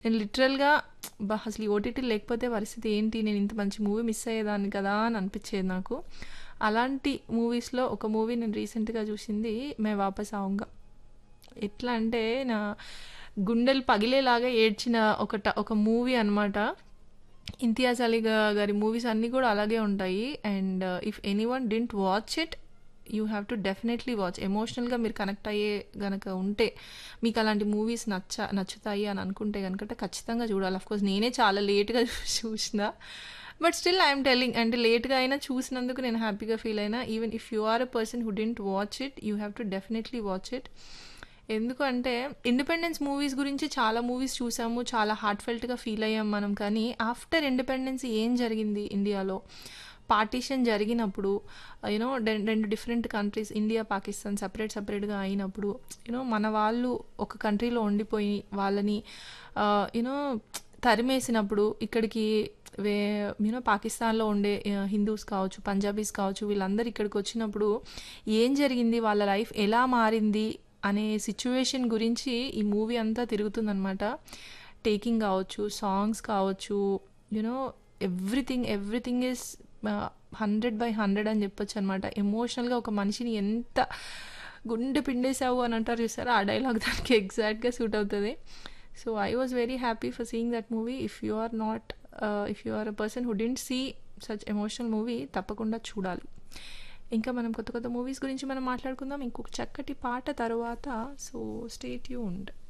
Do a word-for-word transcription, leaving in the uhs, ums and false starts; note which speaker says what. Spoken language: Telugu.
Speaker 1: నేను లిటరల్‌గా అబ్బా! అసలు ఈ ఓటీటీ లేకపోతే పరిస్థితి ఏంటి? నేను ఇంత మంచి మూవీ మిస్ అయ్యేదాన్ని కదా! అని అనిపిచ్చేది నాకు. అలాంటి మూవీస్‌లో ఒక మూవీ నేను రీసెంట్‌గా చూసింది 'మై వాపస్ ఆऊँगा'. ఎట్లా అంటే నా గుండెలు పగిలేలాగా ఏడ్చిన ఒక ట ఒక మూవీ అనమాట. ఇంతియాజ్ అలీ గా గారి మూవీస్ అన్నీ కూడా అలాగే ఉంటాయి. And if anyone didn't watch it, you have to definitely watch. ఎమోషనల్గా మీరు కనెక్ట్ అయ్యే గనక ఉంటే, మీకు అలాంటి మూవీస్ నచ్చ నచ్చుతాయి అని అనుకుంటే కనుక ఖచ్చితంగా చూడాలి. అఫ్ కోర్స్ నేనే చాలా లేట్గా చూసిన, బట్ స్టిల్ ఐఎమ్ టెల్లింగ్, అంటే లేట్గా అయినా చూసినందుకు నేను హ్యాపీగా ఫీల్ అయినా. Even if you are a person who didn't watch it, you have to definitely watch it. ఎందుకంటే ఇండిపెండెన్స్ మూవీస్ గురించి చాలా మూవీస్ చూసాము, చాలా హార్ట్ ఫెల్ట్గా ఫీల్ అయ్యాం మనం. కానీ ఆఫ్టర్ ఇండిపెండెన్స్ ఏం జరిగింది ఇండియాలో, పార్టీషన్ జరిగినప్పుడు, యూనో రెండు different countries India Pakistan separate సపరేట్గా అయినప్పుడు, యూనో మన వాళ్ళు ఒక కంట్రీలో ఉండిపోయి వాళ్ళని యూనో తరిమేసినప్పుడు, ఇక్కడికి వే యూనో పాకిస్తాన్లో ఉండే హిందూస్ కావచ్చు, పంజాబీస్ కావచ్చు, వీళ్ళందరూ ఇక్కడికి వచ్చినప్పుడు ఏం జరిగింది, వాళ్ళ లైఫ్ ఎలా మారింది అనే సిచ్యువేషన్ గురించి ఈ మూవీ అంతా తిరుగుతుందనమాట. టేకింగ్ కావచ్చు, సాంగ్స్ కావచ్చు, you know everything everything is hundred by hundred అని చెప్పొచ్చు అనమాట. ఎమోషనల్గా ఒక మనిషిని ఎంత గుండె పిండేసావు అని అంటారు చూసారా, ఆ డైలాగ్ దానికి ఎగ్జాక్ట్గా సూట్ అవుతుంది. So I was very happy for seeing that movie. If you are not if you are a person who didn't see such emotional movie, తప్పకుండా చూడాలి. ఇంకా మనం కొత్త కొత్త మూవీస్ గురించి మనం మాట్లాడుకుందాం ఇంకొక చక్కటి పాట తర్వాత. So stay tuned.